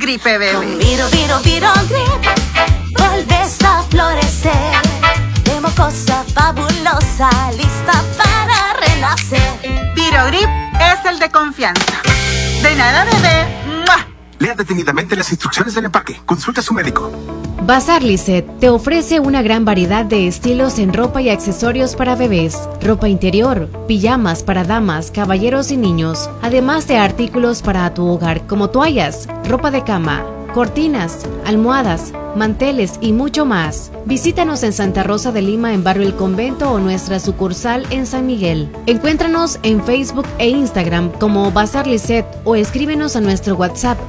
Gripe Bebé. Con Virogrip vuelves a florecer. De mocosa fabulosa, lista para renacer. Virogrip es el de confianza. De nada, bebé. ¡Mua! Lea detenidamente las instrucciones del empaque. Consulta a su médico. Bazar Lisset te ofrece una gran variedad de estilos en ropa y accesorios para bebés, ropa interior, pijamas para damas, caballeros y niños, además de artículos para tu hogar como toallas, ropa de cama, cortinas, almohadas, manteles y mucho más. Visítanos en Santa Rosa de Lima en Barrio El Convento o nuestra sucursal en San Miguel. Encuéntranos en Facebook e Instagram como Bazar Lisset o escríbenos a nuestro WhatsApp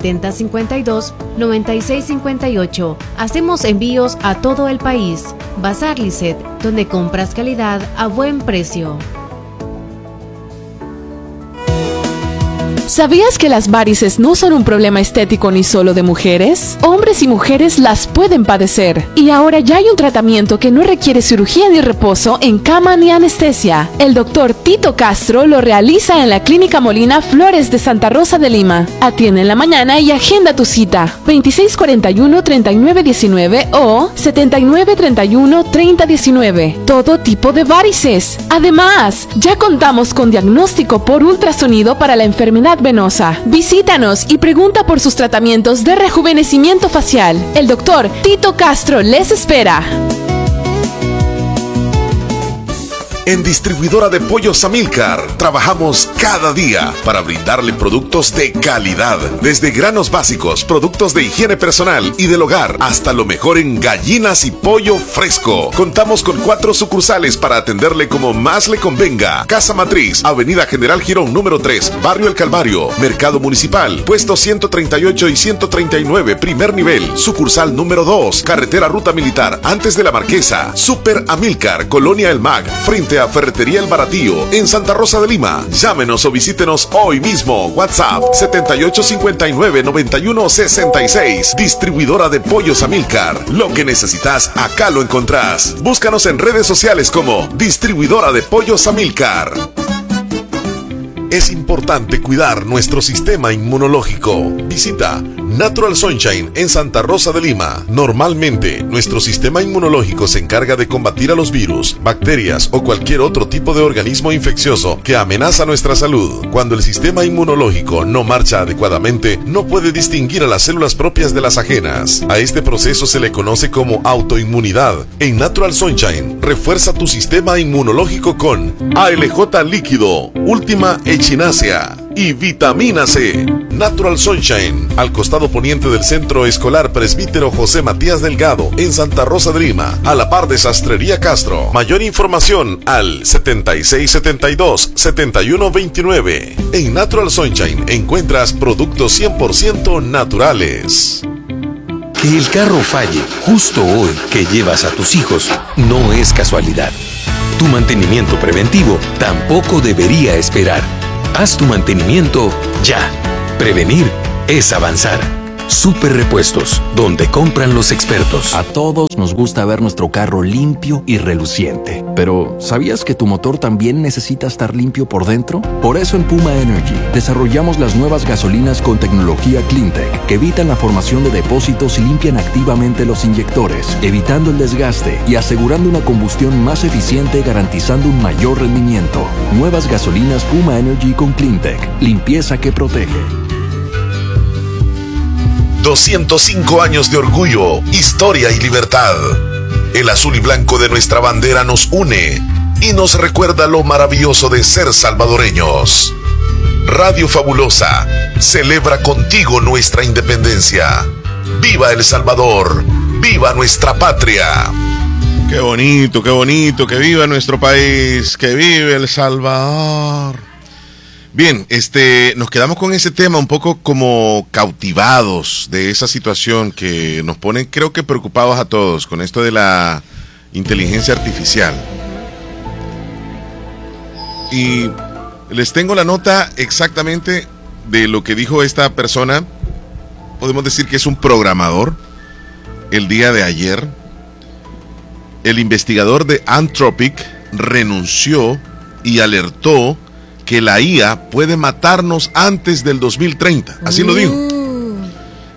7052-9658. Hacemos envíos a todo el país. Bazar Lisset, donde compras calidad a buen precio. ¿Sabías que las varices no son un problema estético ni solo de mujeres? Hombres y mujeres las pueden padecer. Y ahora ya hay un tratamiento que no requiere cirugía ni reposo en cama ni anestesia. El doctor Tito Castro lo realiza en la Clínica Molina Flores de Santa Rosa de Lima. Atiende en la mañana y agenda tu cita. 2641-3919 o 7931-3019. Todo tipo de varices. Además, ya contamos con diagnóstico por ultrasonido para la enfermedad venosa. Visítanos y pregunta por sus tratamientos de rejuvenecimiento facial. El doctor Tito Castro les espera. En Distribuidora de Pollos Amílcar trabajamos cada día para brindarle productos de calidad, desde granos básicos, productos de higiene personal y del hogar, hasta lo mejor en gallinas y pollo fresco. Contamos con 4 sucursales para atenderle como más le convenga. Casa Matriz, Avenida General Girón número 3, Barrio El Calvario, Mercado Municipal, puestos 138 y 139, primer nivel. Sucursal número 2, Carretera Ruta Militar, antes de la Marquesa. Super Amílcar, Colonia El Mag, frente a Ferretería El Baratillo, en Santa Rosa de Lima. Llámenos o visítenos hoy mismo. WhatsApp 7859-9166. Distribuidora de Pollos Amílcar. Lo que necesitas, acá lo encontrás. Búscanos en redes sociales como Distribuidora de Pollos Amílcar. Es importante cuidar nuestro sistema inmunológico. Visita Natural Sunshine en Santa Rosa de Lima. Normalmente, nuestro sistema inmunológico se encarga de combatir a los virus, bacterias o cualquier otro tipo de organismo infeccioso que amenaza nuestra salud. Cuando el sistema inmunológico no marcha adecuadamente, no puede distinguir a las células propias de las ajenas. A este proceso se le conoce como autoinmunidad. En Natural Sunshine, refuerza tu sistema inmunológico con ALJ líquido, Última Echinacea y vitamina C. Natural Sunshine, al costado poniente del Centro Escolar Presbítero José Matías Delgado, en Santa Rosa de Lima, a la par de Sastrería Castro. Mayor información al 7672-7129. En Natural Sunshine encuentras productos 100% naturales. Que el carro falle justo hoy que llevas a tus hijos no es casualidad. Tu mantenimiento preventivo tampoco debería esperar. Haz tu mantenimiento ya. Prevenir es avanzar. Super Repuestos, donde compran los expertos. A todos nos gusta ver nuestro carro limpio y reluciente. Pero, ¿sabías que tu motor también necesita estar limpio por dentro? Por eso en Puma Energy desarrollamos las nuevas gasolinas con tecnología CleanTech que evitan la formación de depósitos y limpian activamente los inyectores, evitando el desgaste y asegurando una combustión más eficiente, garantizando un mayor rendimiento. Nuevas gasolinas Puma Energy con CleanTech. Limpieza que protege. 205 años de orgullo, historia y libertad. El azul y blanco de nuestra bandera nos une y nos recuerda lo maravilloso de ser salvadoreños. Radio Fabulosa celebra contigo nuestra independencia. ¡Viva El Salvador! ¡Viva nuestra patria! Qué bonito, que viva nuestro país, que vive El Salvador. Bien, nos quedamos con ese tema un poco como cautivados de esa situación que nos pone, creo que preocupados a todos con esto de la inteligencia artificial. Y les tengo la nota exactamente de lo que dijo esta persona. Podemos decir que es un programador. El día de ayer, el investigador de Anthropic renunció y alertó que la IA puede matarnos antes del 2030. Así lo dijo.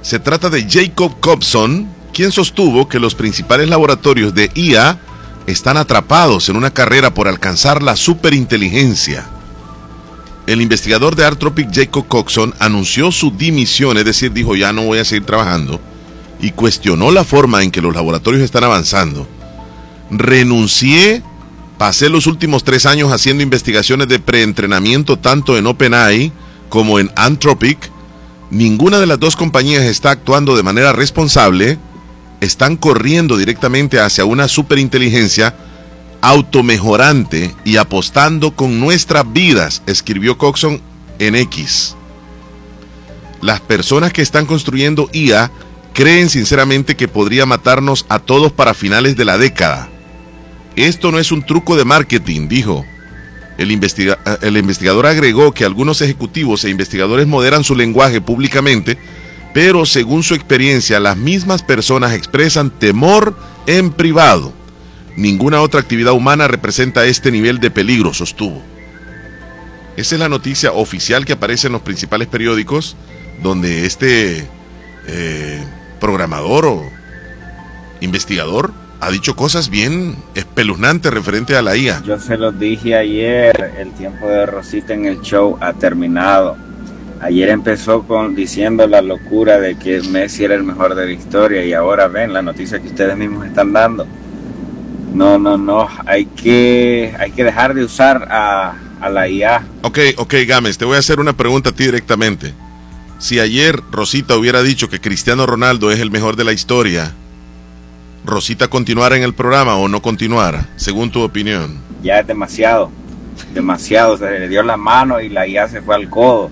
Se trata de Jacob Cobson, quien sostuvo que los principales laboratorios de IA están atrapados en una carrera por alcanzar la superinteligencia. El investigador de Anthropic, Jacob Cobson, anunció su dimisión, es decir, dijo ya no voy a seguir trabajando, y cuestionó la forma en que los laboratorios están avanzando. Renuncié, pasé los últimos 3 años haciendo investigaciones de preentrenamiento tanto en OpenAI como en Anthropic. Ninguna de las dos compañías está actuando de manera responsable. Están corriendo directamente hacia una superinteligencia automejorante y apostando con nuestras vidas, escribió Cobson en X. Las personas que están construyendo IA creen sinceramente que podría matarnos a todos para finales de la década. Esto no es un truco de marketing, dijo. El investigador agregó que algunos ejecutivos e investigadores moderan su lenguaje públicamente, pero según su experiencia, las mismas personas expresan temor en privado. Ninguna otra actividad humana representa este nivel de peligro, sostuvo. Esa es la noticia oficial que aparece en los principales periódicos, donde este programador o investigador ha dicho cosas bien espeluznantes referente a la IA. Yo se los dije ayer, el tiempo de Rosita en el show ha terminado. Ayer empezó diciendo la locura de que Messi era el mejor de la historia y ahora ven la noticia que ustedes mismos están dando. No, hay que dejar de usar a la IA. Ok, Gámez, te voy a hacer una pregunta a ti directamente. Si ayer Rosita hubiera dicho que Cristiano Ronaldo es el mejor de la historia, ¿Rosita continuara en el programa o no continuara, según tu opinión? Ya es demasiado, se le dio la mano y la IA se fue al codo.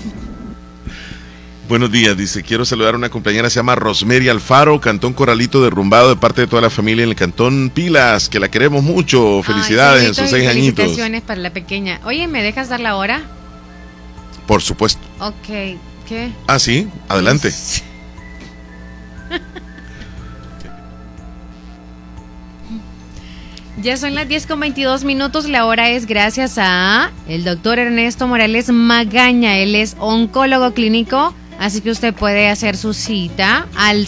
Buenos días, dice, quiero saludar a una compañera, se llama Rosemary Alfaro, Cantón Corralito Derrumbado, de parte de toda la familia en el Cantón Pilas, que la queremos mucho, felicidades en sus 6 añitos. Felicitaciones para la pequeña. Oye, ¿me dejas dar la hora? Por supuesto. Ok, ¿qué? Ah, sí, adelante. Ya son las 10:22, la hora es gracias a el doctor Ernesto Morales Magaña, él es oncólogo clínico, así que usted puede hacer su cita al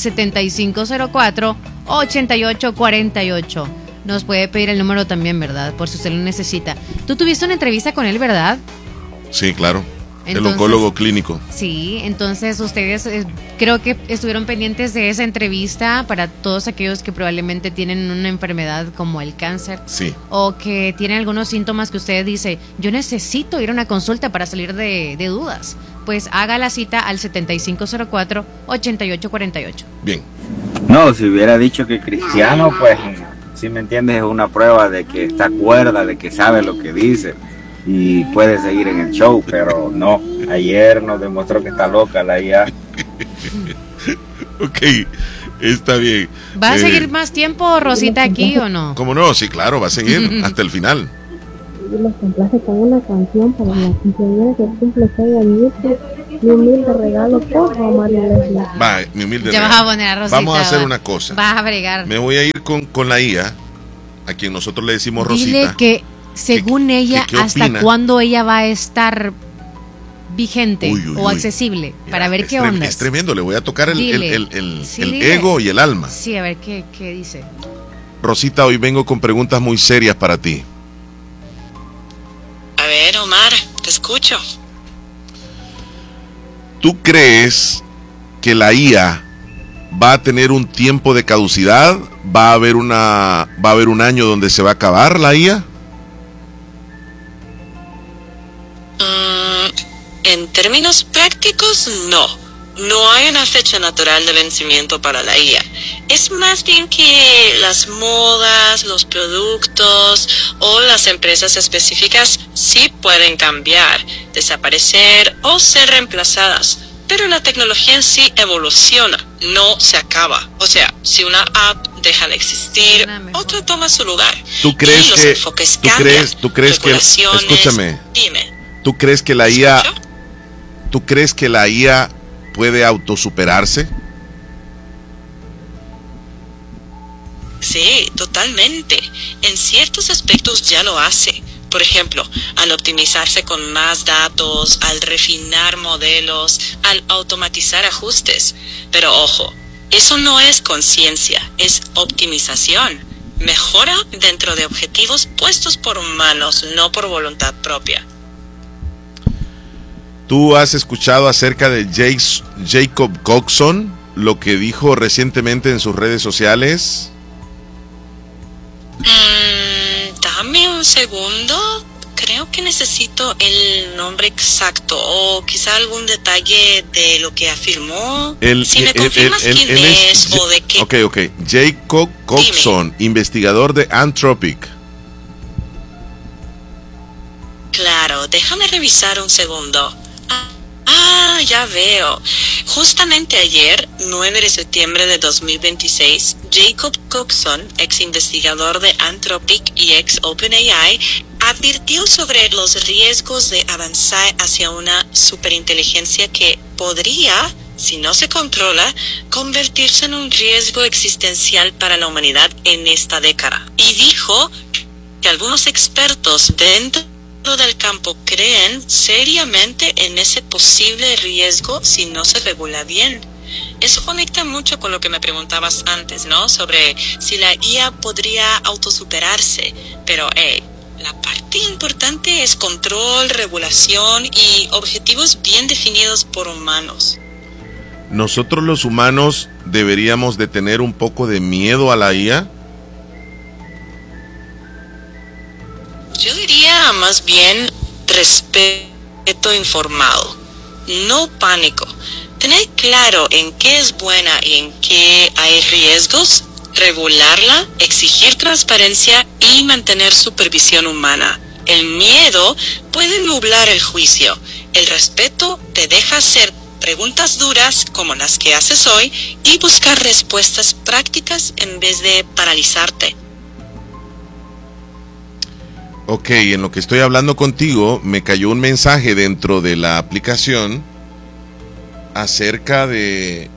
7504-8848. Nos puede pedir el número también, ¿verdad? Por si usted lo necesita. Tú tuviste una entrevista con él, ¿verdad? Sí, claro. Entonces, el oncólogo clínico. Sí, entonces ustedes creo que estuvieron pendientes de esa entrevista para todos aquellos que probablemente tienen una enfermedad como el cáncer. Sí. O que tienen algunos síntomas que usted dice, yo necesito ir a una consulta para salir de dudas. Pues haga la cita al 7504-8848. Bien. No, si hubiera dicho que Cristiano, pues, si me entiendes, es una prueba de que está cuerda, de que sabe lo que dice y puede seguir en el show, pero no, ayer nos demostró que está loca la IA. Ok, está bien. ¿Va a seguir más tiempo Rosita aquí o no? ¿Cómo no? Sí, claro, va a seguir hasta el final. Y les complace con una canción para la quinceañera que cumple 6 añitos. Mi humilde regalo, por favor, María Leslie. Va, mi humilde ya regalo. vas a poner a Rosita. Vamos a hacer una cosa. Vas a bregar. Me voy a ir con la IA, a quien nosotros le decimos Dile Rosita. que según ella, ¿hasta cuándo ella va a estar vigente o accesible? Mira, para ver qué onda. Es tremendo, le voy a tocar el dile. ego y el alma. Sí, a ver qué dice. Rosita, hoy vengo con preguntas muy serias para ti. A ver, Omar, te escucho. ¿Tú crees que la IA va a tener un tiempo de caducidad? ¿Va a haber un año donde se va a acabar la IA? En términos prácticos, no. No hay una fecha natural de vencimiento para la IA. Es más bien que las modas, los productos o las empresas específicas sí pueden cambiar, desaparecer o ser reemplazadas. Pero la tecnología en sí evoluciona, no se acaba. O sea, si una app deja de existir, otra toma su lugar. ¿Tú crees los enfoques cambian, tú crees que, escúchame, dime. ¿Tú crees que la IA, tú crees que la IA puede autosuperarse? Sí, totalmente. En ciertos aspectos ya lo hace. Por ejemplo, al optimizarse con más datos, al refinar modelos, al automatizar ajustes. Pero ojo, eso no es conciencia, es optimización. Mejora dentro de objetivos puestos por humanos, no por voluntad propia. ¿Tú has escuchado acerca de Jacob Coxon, lo que dijo recientemente en sus redes sociales? Dame un segundo. Creo que necesito el nombre exacto o quizá algún detalle de lo que afirmó. Si me confirmas quién es o de qué. Ok. Jacob Coxon, investigador de Anthropic. Claro, déjame revisar un segundo. Ya veo. Justamente ayer, 9 de septiembre de 2026, Jacob Coxon, ex investigador de Anthropic y ex OpenAI, advirtió sobre los riesgos de avanzar hacia una superinteligencia que podría, si no se controla, convertirse en un riesgo existencial para la humanidad en esta década. Y dijo que algunos expertos dentro del campo creen seriamente en ese posible riesgo si no se regula bien. Eso conecta mucho con lo que me preguntabas antes, ¿no? Sobre si la IA podría autosuperarse. Pero, la parte importante es control, regulación y objetivos bien definidos por humanos. ¿Nosotros los humanos deberíamos de tener un poco de miedo a la IA? Yo diría más bien respeto informado, no pánico. Tener claro en qué es buena y en qué hay riesgos, regularla, exigir transparencia y mantener supervisión humana. El miedo puede nublar el juicio. El respeto te deja hacer preguntas duras como las que haces hoy y buscar respuestas prácticas en vez de paralizarte. Ok, en lo que estoy hablando contigo, me cayó un mensaje dentro de la aplicación acerca del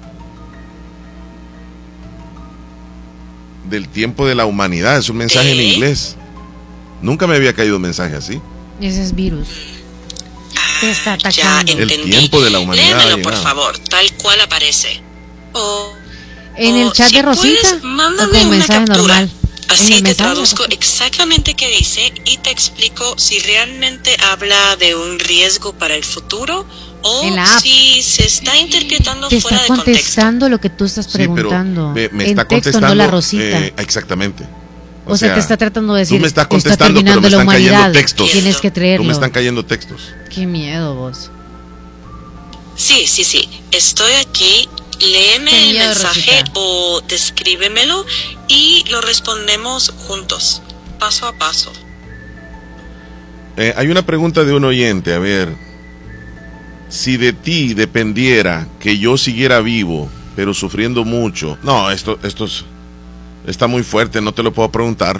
tiempo de la humanidad. Es un mensaje en inglés. Nunca me había caído un mensaje así. Ese es virus. Te está atacando. El tiempo de la humanidad. Léemelo, por favor, tal cual aparece. En el chat de Rosita. Mándame un mensaje normal. Así te traduzco exactamente qué dice y te explico si realmente habla de un riesgo para el futuro o si se está interpretando te fuera de contexto. Te está contestando lo que tú estás preguntando. Sí, pero me en está texto, contestando, no la Rosita. Exactamente. O sea, te está tratando de decir, tú me estás contestando, está terminando pero me la están humanidad. cayendo textos. Tienes que creerlo. Tú me están cayendo textos. Qué miedo, vos. Sí. Estoy aquí. Léeme el mensaje o descríbemelo y lo respondemos juntos, paso a paso. Hay una pregunta de un oyente, a ver. Si de ti dependiera que yo siguiera vivo, pero sufriendo mucho. No, esto está muy fuerte, no te lo puedo preguntar.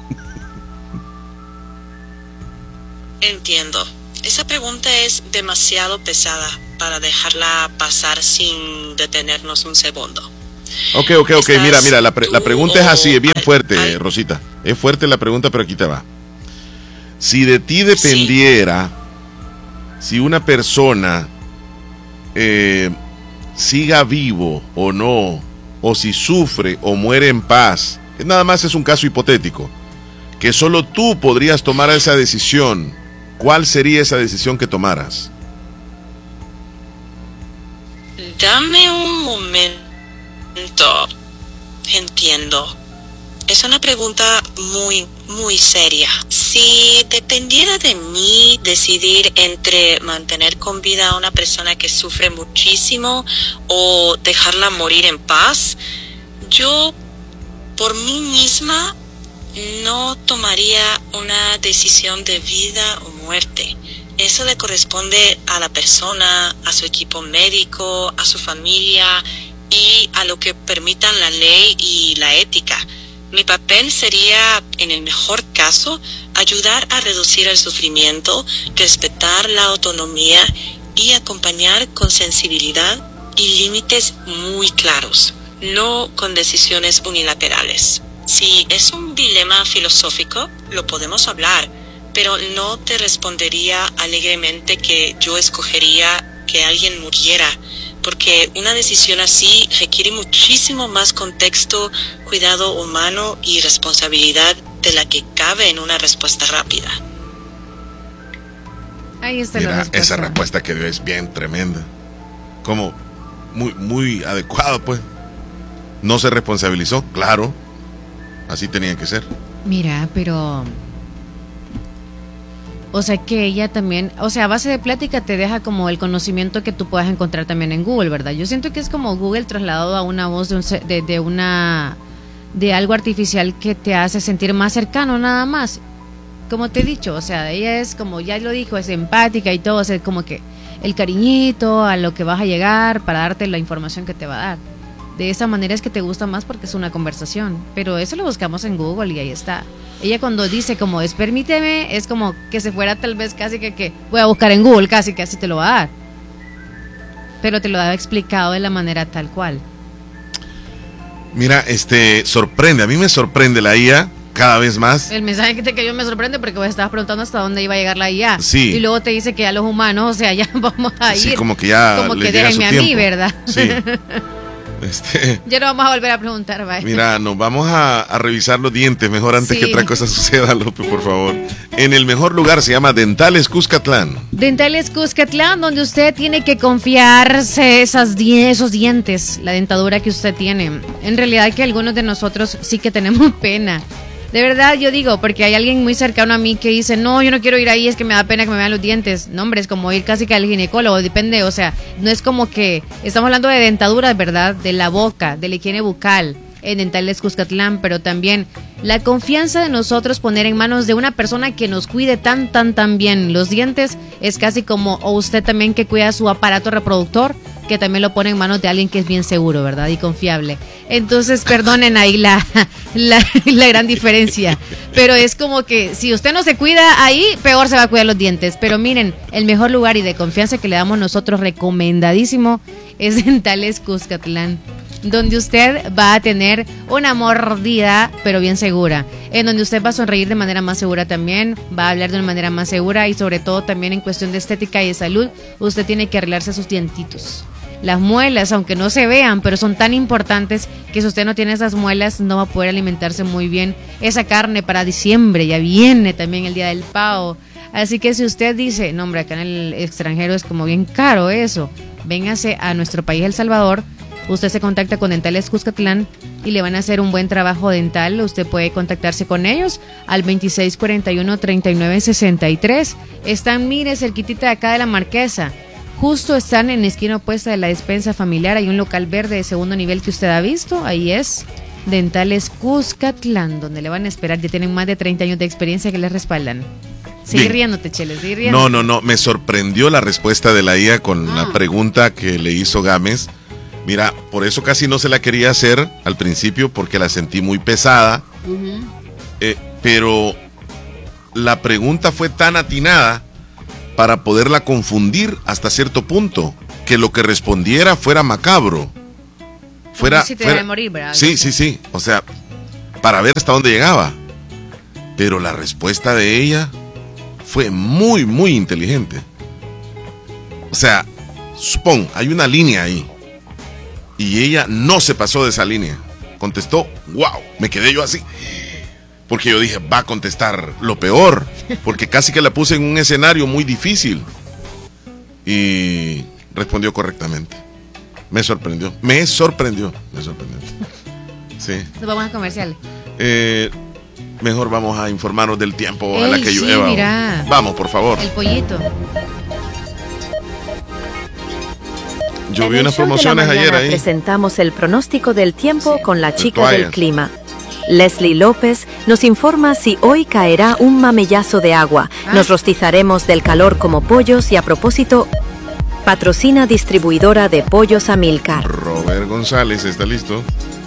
Entiendo. Esa pregunta es demasiado pesada para dejarla pasar sin detenernos un segundo. Ok, mira, la pregunta es así, es bien fuerte, Rosita. Es fuerte la pregunta, pero aquí te va. Si de ti dependiera, si una persona siga vivo o no, o si sufre o muere en paz, nada más es un caso hipotético, que solo tú podrías tomar esa decisión, ¿cuál sería esa decisión que tomaras? Dame un momento. Entiendo. Es una pregunta muy, muy seria. Si dependiera de mí decidir entre mantener con vida a una persona que sufre muchísimo o dejarla morir en paz, yo por mí misma no tomaría una decisión de vida o muerte. Eso le corresponde a la persona, a su equipo médico, a su familia y a lo que permitan la ley y la ética. Mi papel sería, en el mejor caso, ayudar a reducir el sufrimiento, respetar la autonomía y acompañar con sensibilidad y límites muy claros, no con decisiones unilaterales. Si es un dilema filosófico, lo podemos hablar, pero no te respondería alegremente que yo escogería que alguien muriera, porque una decisión así requiere muchísimo más contexto, cuidado humano y responsabilidad de la que cabe en una respuesta rápida. Ahí está. Mira, la respuesta. esa respuesta que dio es bien tremenda. Como muy adecuada, pues. No se responsabilizó, claro. Así tenía que ser. Mira, pero... O sea que ella también, o sea, a base de plática te deja como el conocimiento que tú puedas encontrar también en Google, ¿verdad? Yo siento que es como Google trasladado a una voz de algo artificial que te hace sentir más cercano nada más. Como te he dicho, o sea, ella es como, ya lo dijo, es empática y todo, o sea, como que el cariñito a lo que vas a llegar para darte la información que te va a dar. De esa manera es que te gusta más porque es una conversación, pero eso lo buscamos en Google y ahí está. Ella cuando dice como es permíteme, es como que se fuera tal vez casi que voy a buscar en Google, casi que así te lo va a dar. Pero te lo ha explicado de la manera tal cual. Mira, sorprende, a mí me sorprende la IA cada vez más. El mensaje que te cayó me sorprende porque vos estabas preguntando hasta dónde iba a llegar la IA. Sí. Y luego te dice que ya los humanos, o sea, ya vamos a ir. Sí, como que ya como les que llega déjenme su a tiempo. mí, ¿verdad? Sí. Ya no vamos a volver a preguntar, vaya. Mira, nos vamos a revisar los dientes mejor antes Sí. que otra cosa suceda, López, por favor. En el mejor lugar se llama Dentales Cuscatlán. Dentales Cuscatlán, donde usted tiene que confiarse esos dientes, la dentadura que usted tiene. En realidad que algunos de nosotros sí que tenemos pena. De verdad, yo digo, porque hay alguien muy cercano a mí que dice, no, yo no quiero ir ahí, es que me da pena que me vean los dientes. No, hombre, es como ir casi que al ginecólogo, depende, o sea, no es como que, estamos hablando de dentaduras, ¿verdad? De la boca, de la higiene bucal, en Dentales Cuscatlán, pero también la confianza de nosotros poner en manos de una persona que nos cuide tan bien los dientes, es casi como, o usted también que cuida su aparato reproductor, que también lo pone en manos de alguien que es bien seguro, ¿verdad? Y confiable. Entonces, perdonen ahí la gran diferencia. Pero es como que si usted no se cuida ahí, peor se va a cuidar los dientes. Pero miren, el mejor lugar y de confianza que le damos nosotros, recomendadísimo, es Dentales Cuscatlán, donde usted va a tener una mordida, pero bien segura, en donde usted va a sonreír de manera más segura también, va a hablar de una manera más segura y sobre todo también en cuestión de estética y de salud, usted tiene que arreglarse sus dientitos. Las muelas, aunque no se vean, pero son tan importantes que si usted no tiene esas muelas no va a poder alimentarse muy bien. Esa carne para diciembre, ya viene también el día del pavo. Así que si usted dice, no hombre, acá en el extranjero es como bien caro eso, véngase a nuestro país, El Salvador. Usted se contacta con Dentales Cuscatlán y le van a hacer un buen trabajo dental. Usted puede contactarse con ellos al 2641-3963. Están, mire, cerquitita de acá de la Marquesa. Justo están en la esquina opuesta de la despensa familiar. Hay un local verde de segundo nivel que usted ha visto. Ahí es Dentales Cuscatlán, donde le van a esperar. Ya tienen más de 30 años de experiencia que les respaldan. Sigue riéndote, Chele, sigue riéndote. No, me sorprendió la respuesta de la IA con la pregunta que le hizo Gámez. Mira, por eso casi no se la quería hacer al principio porque la sentí muy pesada. Pero la pregunta fue tan atinada para poderla confundir hasta cierto punto, que lo que respondiera fuera macabro. Fuera de morir, ¿verdad? Sí. O sea, para ver hasta dónde llegaba. Pero la respuesta de ella fue muy inteligente. O sea, hay una línea ahí. Y ella no se pasó de esa línea. Contestó, wow, me quedé yo así. Porque yo dije, va a contestar lo peor. Porque casi que la puse en un escenario muy difícil. Y respondió correctamente. Me sorprendió. Sí. Nos vamos a comercial. Mejor vamos a informarnos del tiempo. Ojalá que llueva. Mira. Vamos, por favor. El pollito. Yo vi unas promociones ayer ahí. Presentamos el pronóstico del tiempo con la chica del clima. Leslie López nos informa si hoy caerá un mamellazo de agua. Nos rostizaremos del calor como pollos y a propósito, patrocina distribuidora de pollos Amilcar. Robert González está listo.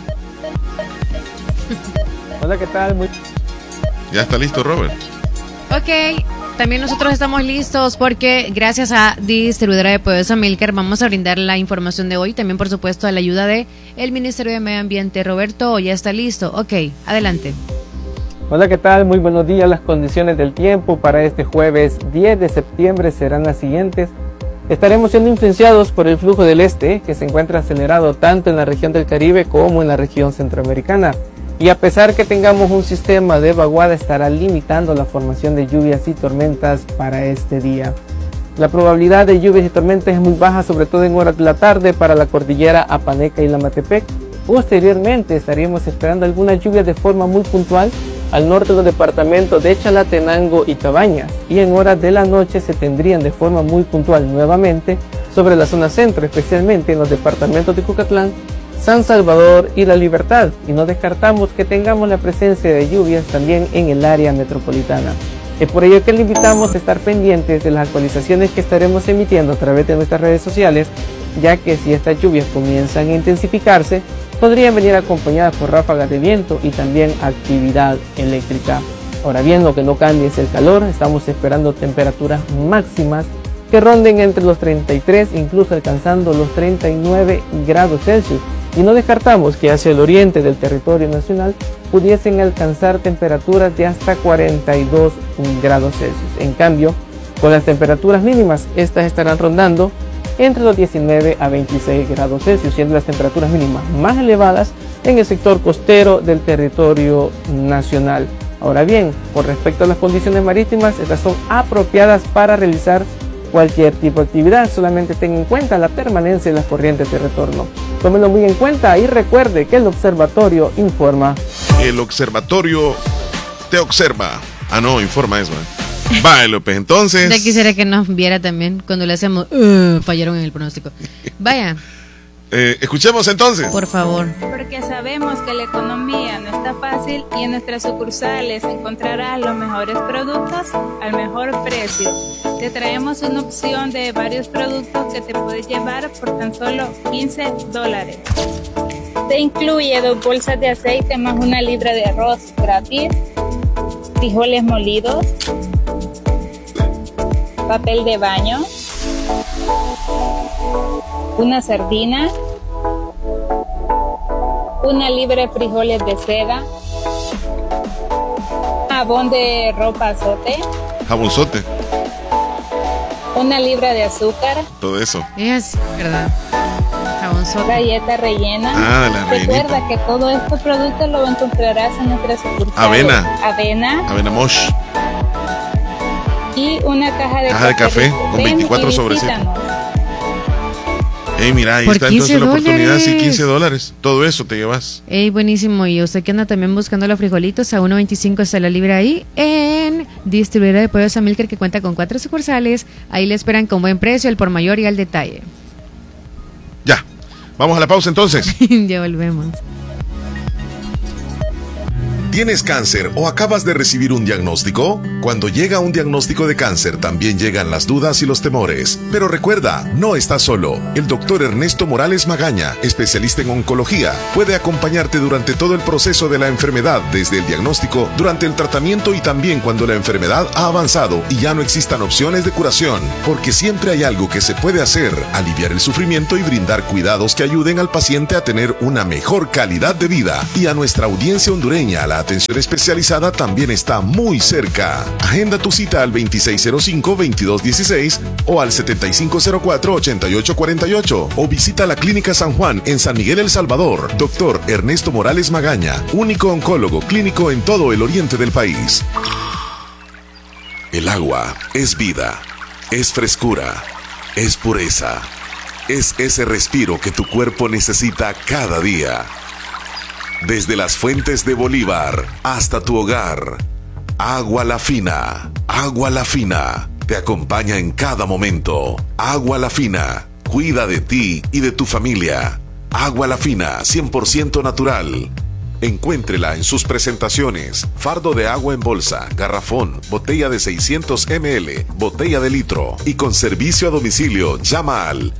Hola, ¿qué tal? Ya está listo, Robert. Ok. También nosotros estamos listos porque gracias a distribuidora de pollos Amilcar vamos a brindar la información de hoy. También, por supuesto, a la ayuda de el Ministerio de Medio Ambiente. Roberto, ya está listo. Ok, adelante. Hola, ¿qué tal? Muy buenos días. Las condiciones del tiempo para este jueves 10 de septiembre serán las siguientes. Estaremos siendo influenciados por el flujo del este, que se encuentra acelerado tanto en la región del Caribe como en la región centroamericana. Y a pesar que tengamos un sistema de vaguada, estará limitando la formación de lluvias y tormentas para este día. La probabilidad de lluvias y tormentas es muy baja, sobre todo en horas de la tarde para la cordillera Apaneca y Lamatepec. Posteriormente estaríamos esperando algunas lluvias de forma muy puntual al norte de los departamentos de Chalatenango y Cabañas, y en horas de la noche se tendrían de forma muy puntual nuevamente sobre la zona centro, especialmente en los departamentos de Cucatlán, San Salvador y La Libertad, y no descartamos que tengamos la presencia de lluvias también en el área metropolitana. Es por ello que le invitamos a estar pendientes de las actualizaciones que estaremos emitiendo a través de nuestras redes sociales, ya que si estas lluvias comienzan a intensificarse, podrían venir acompañadas por ráfagas de viento y también actividad eléctrica. Ahora bien, lo que no cambia es el calor. Estamos esperando temperaturas máximas que ronden entre los 33, incluso alcanzando los 39 grados Celsius. Y no descartamos que hacia el oriente del territorio nacional pudiesen alcanzar temperaturas de hasta 42 grados Celsius. En cambio, con las temperaturas mínimas, estas estarán rondando entre los 19 a 26 grados Celsius, siendo las temperaturas mínimas más elevadas en el sector costero del territorio nacional. Ahora bien, con respecto a las condiciones marítimas, estas son apropiadas para realizar cualquier tipo de actividad. Solamente tenga en cuenta la permanencia de las corrientes de retorno. Tómelo muy en cuenta y recuerde que el observatorio informa. El observatorio te observa. Ah, no, informa eso. Vale, López, entonces. Ya quisiera que nos viera también cuando le hacemos. Fallaron en el pronóstico. Vaya. Escuchemos entonces. Por favor. Porque sabemos que la economía no está fácil y en nuestras sucursales encontrarás los mejores productos al mejor precio. Te traemos una opción de varios productos que te puedes llevar por tan solo $15. Te incluye 2 bolsas de aceite más 1 libra de arroz gratis, frijoles molidos, papel de baño, una sardina, 1 libra de frijoles de seda, jabón de ropa azote, jabonzote, 1 libra de azúcar, todo eso. Es verdad. Jabonzote. Galleta rellena. Ah, la rellenita. Recuerda que todos estos productos los encontrarás en nuestra sucursal. Avena Mosh. Y una caja de café con 24 sobrecitos. Ey, mira, ahí por está entonces la oportunidad, sí, $15. Todo eso te llevas. Ey, buenísimo. Y usted que anda también buscando los frijolitos, a 1.25 está la libra ahí en Distribuidora de Pollos Amílcar, que cuenta con 4 sucursales. Ahí le esperan con buen precio, al por mayor y al detalle. Ya, vamos a la pausa entonces. Ya volvemos. ¿Tienes cáncer o acabas de recibir un diagnóstico? Cuando llega un diagnóstico de cáncer también llegan las dudas y los temores. Pero recuerda, no estás solo. El doctor Ernesto Morales Magaña, especialista en oncología, puede acompañarte durante todo el proceso de la enfermedad, desde el diagnóstico, durante el tratamiento y también cuando la enfermedad ha avanzado y ya no existan opciones de curación. Porque siempre hay algo que se puede hacer: aliviar el sufrimiento y brindar cuidados que ayuden al paciente a tener una mejor calidad de vida. Y a nuestra audiencia hondureña, la atención especializada también está muy cerca. Agenda tu cita al 2605-2216 o al 7504-8848 o visita la Clínica San Juan en San Miguel El Salvador. Doctor Ernesto Morales Magaña, único oncólogo clínico en todo el oriente del país. El agua es vida, es frescura, es pureza, es ese respiro que tu cuerpo necesita cada día. Desde las fuentes de Bolívar hasta tu hogar, Agua La Fina, Agua La Fina, te acompaña en cada momento. Agua La Fina, cuida de ti y de tu familia. Agua La Fina, 100% natural. Encuéntrela en sus presentaciones: fardo de agua en bolsa, garrafón, botella de 600 ml, botella de litro, y con servicio a domicilio. Llama al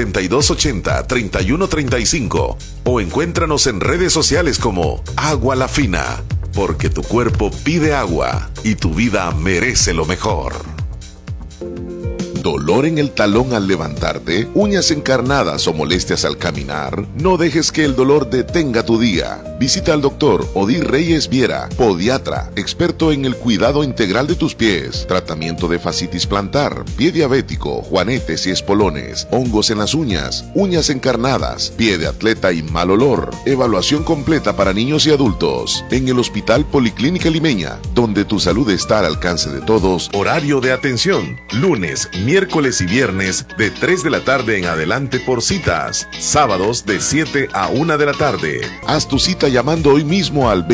7280-3135 o encuéntranos en redes sociales como Agua La Fina, porque tu cuerpo pide agua y tu vida merece lo mejor. ¿Dolor en el talón al levantarte? ¿Uñas encarnadas o molestias al caminar? No dejes que el dolor detenga tu día. Visita al doctor Odir Reyes Viera, podiatra, experto en el cuidado integral de tus pies, tratamiento de fascitis plantar, pie diabético, juanetes y espolones, hongos en las uñas, uñas encarnadas, pie de atleta y mal olor. Evaluación completa para niños y adultos en el Hospital Policlínica Limeña, donde tu salud está al alcance de todos. Horario de atención: lunes, miércoles y viernes de 3 de la tarde en adelante por citas, sábados de 7 a 1 de la tarde. Haz tu cita llamando hoy mismo al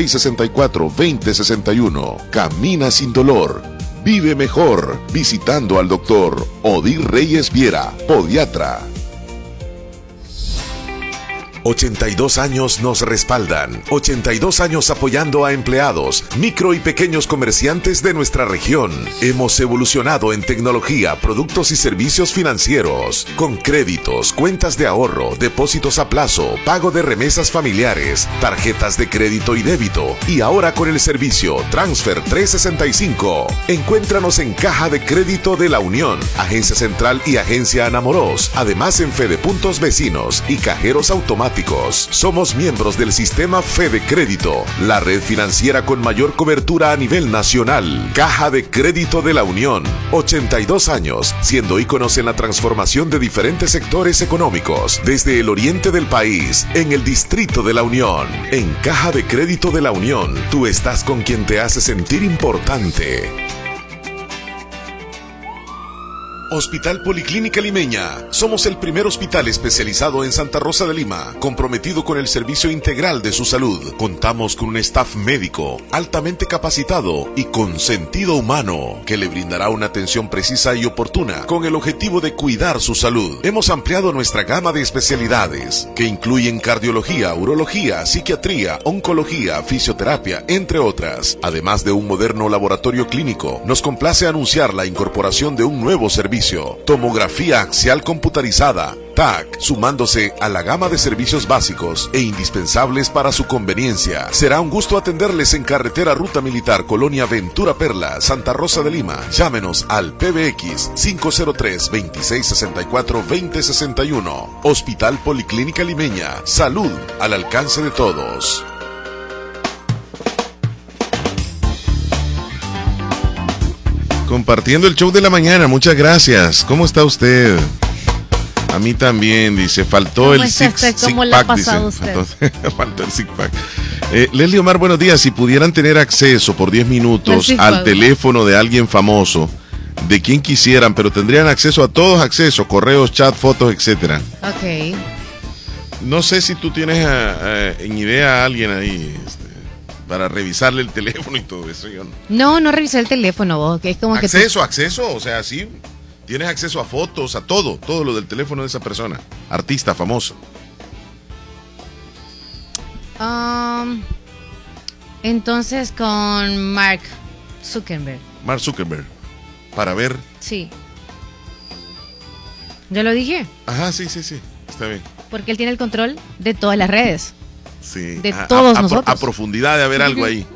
2664-2061. Camina sin dolor. Vive mejor visitando al doctor Odir Reyes Viera, podiatra. 82 años nos respaldan. 82 años apoyando a empleados, micro y pequeños comerciantes de nuestra región. Hemos evolucionado en tecnología, productos y servicios financieros, con créditos, cuentas de ahorro, depósitos a plazo, pago de remesas familiares, tarjetas de crédito y débito, y ahora con el servicio Transfer 365. Encuéntranos en Caja de Crédito de la Unión, Agencia Central y Agencia Anamoros, además en Fede Puntos Vecinos y cajeros automáticos. Somos miembros del sistema Fede Crédito, la red financiera con mayor cobertura a nivel nacional. Caja de Crédito de la Unión, 82 años, siendo íconos en la transformación de diferentes sectores económicos, desde el oriente del país, en el Distrito de la Unión. En Caja de Crédito de la Unión, tú estás con quien te hace sentir importante. Hospital Policlínica Limeña. Somos el primer hospital especializado en Santa Rosa de Lima, comprometido con el servicio integral de su salud. Contamos con un staff médico altamente capacitado y con sentido humano, que le brindará una atención precisa y oportuna con el objetivo de cuidar su salud. Hemos ampliado nuestra gama de especialidades, que incluyen cardiología, urología, psiquiatría, oncología, fisioterapia, entre otras. Además de un moderno laboratorio clínico, nos complace anunciar la incorporación de un nuevo servicio: tomografía axial computarizada, TAC, sumándose a la gama de servicios básicos e indispensables para su conveniencia. Será un gusto atenderles en carretera Ruta Militar, Colonia Ventura Perla, Santa Rosa de Lima. Llámenos al PBX 503-2664-2061. Hospital Policlínica Limeña. Salud al alcance de todos. Compartiendo el show de la mañana, muchas gracias. ¿Cómo está usted? A mí también, dice, faltó el six-pack. ¿Cómo le ha pasado a usted? Faltó el six-pack. Leslie Omar, buenos días. Si pudieran tener acceso por 10 minutos al teléfono de alguien famoso, de quien quisieran, pero tendrían acceso a todos, correos, chat, fotos, etcétera. Ok. No sé si tú tienes en idea a alguien ahí, para revisarle el teléfono y todo eso. Yo no revisé el teléfono, vos, que es como acceso, o sea, sí, tienes acceso a fotos, a todo lo del teléfono de esa persona, artista famoso. Entonces con Mark Zuckerberg, para ver. Sí. ¿Ya lo dije? Ajá, sí, está bien. Porque él tiene el control de todas las redes. Sí, de todos nosotros. A profundidad de haber algo ahí.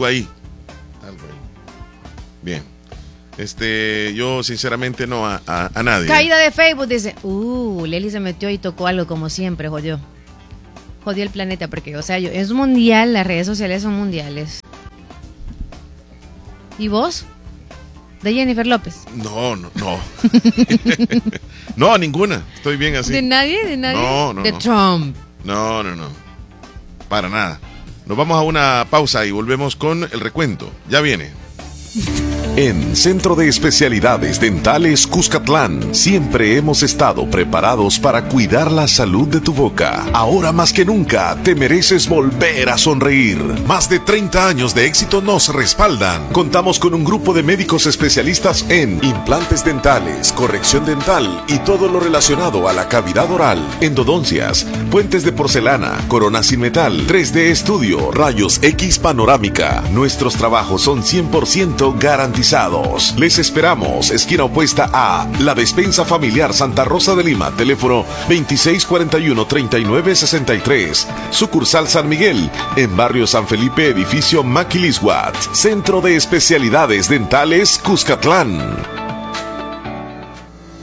Bien. Yo sinceramente no a nadie. Caída de Facebook, dice. Leli se metió y tocó algo como siempre, jodió el planeta, porque, o sea, es mundial, las redes sociales son mundiales. ¿Y vos? ¿De Jennifer López? No. No, ninguna. Estoy bien así. ¿De nadie? No. ¿De Trump? No. Para nada. Nos vamos a una pausa y volvemos con el recuento. Ya viene. En Centro de Especialidades Dentales Cuscatlán, siempre hemos estado preparados para cuidar la salud de tu boca. Ahora más que nunca, te mereces volver a sonreír. Más de 30 años de éxito nos respaldan. Contamos con un grupo de médicos especialistas en implantes dentales, corrección dental y todo lo relacionado a la cavidad oral, endodoncias, puentes de porcelana, corona sin metal, 3D estudio, rayos X panorámica. Nuestros trabajos son 100% garantizados. Les esperamos, esquina opuesta a La Despensa Familiar Santa Rosa de Lima, teléfono 2641-3963, sucursal San Miguel, en barrio San Felipe, edificio Maquilisguat, Centro de Especialidades Dentales Cuscatlán.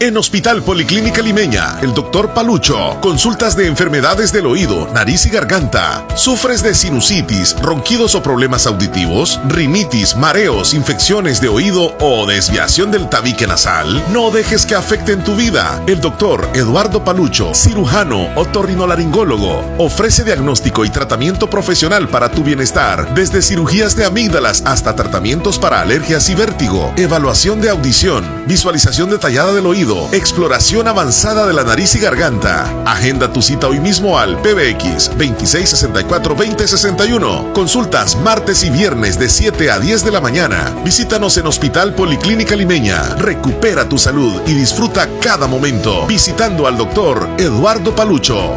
En Hospital Policlínica Limeña, el Dr. Palucho. Consultas de enfermedades del oído, nariz y garganta. ¿Sufres de sinusitis, ronquidos o problemas auditivos? ¿Rinitis, mareos, infecciones de oído o desviación del tabique nasal? No dejes que afecten tu vida. El Dr. Eduardo Palucho, cirujano otorrinolaringólogo, ofrece diagnóstico y tratamiento profesional para tu bienestar, desde cirugías de amígdalas hasta tratamientos para alergias y vértigo, evaluación de audición, visualización detallada del oído, exploración avanzada de la nariz y garganta. Agenda tu cita hoy mismo al PBX 2664-2061. Consultas martes y viernes de 7 a 10 de la mañana. Visítanos en Hospital Policlínica Limeña. Recupera tu salud y disfruta cada momento visitando al Dr. Eduardo Palucho.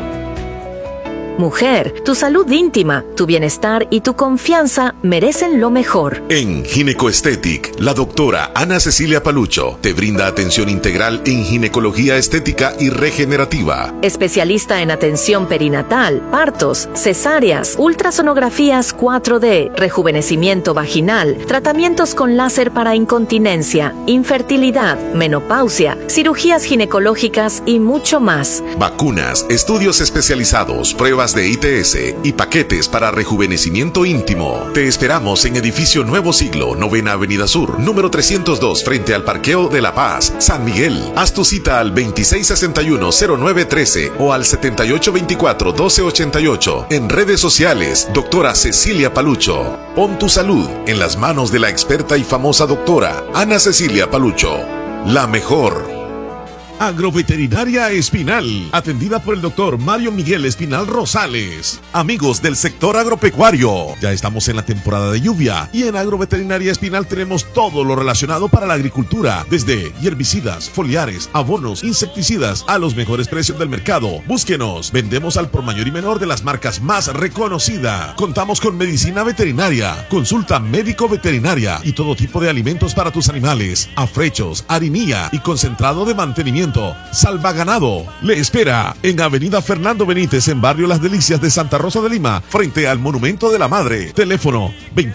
Mujer, tu salud íntima, tu bienestar y tu confianza merecen lo mejor. En Ginecoestetic, la doctora Ana Cecilia Palucho te brinda atención integral en ginecología estética y regenerativa. Especialista en atención perinatal, partos, cesáreas, ultrasonografías 4D, rejuvenecimiento vaginal, tratamientos con láser para incontinencia, infertilidad, menopausia, cirugías ginecológicas y mucho más. Vacunas, estudios especializados, pruebas de ITS y paquetes para rejuvenecimiento íntimo. Te esperamos en Edificio Nuevo Siglo, 9ª Avenida Sur, número 302, frente al Parqueo de La Paz, San Miguel. Haz tu cita al 2661-0913 o al 7824-1288. En redes sociales, doctora Cecilia Palucho. Pon tu salud en las manos de la experta y famosa doctora Ana Cecilia Palucho. La mejor. Agroveterinaria Espinal, atendida por el doctor Mario Miguel Espinal Rosales. Amigos del sector agropecuario, ya estamos en la temporada de lluvia y en Agroveterinaria Espinal tenemos todo lo relacionado para la agricultura, desde herbicidas, foliares, abonos, insecticidas, a los mejores precios del mercado. Búsquenos, vendemos al por mayor y menor de las marcas más reconocidas. Contamos con medicina veterinaria, consulta médico veterinaria y todo tipo de alimentos para tus animales, afrechos, harinilla y concentrado de mantenimiento. Salva Ganado le espera en Avenida Fernando Benítez, en Barrio Las Delicias de Santa Rosa de Lima, frente al Monumento de la Madre. Teléfono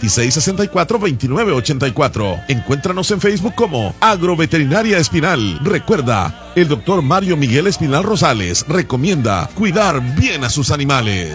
2664-2984. Encuéntranos en Facebook como Agroveterinaria Espinal. Recuerda, el doctor Mario Miguel Espinal Rosales recomienda cuidar bien a sus animales.